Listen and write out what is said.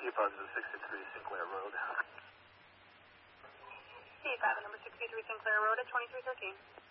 positive 63 Sinclair Road. C5, number 63 Sinclair Road at 2313.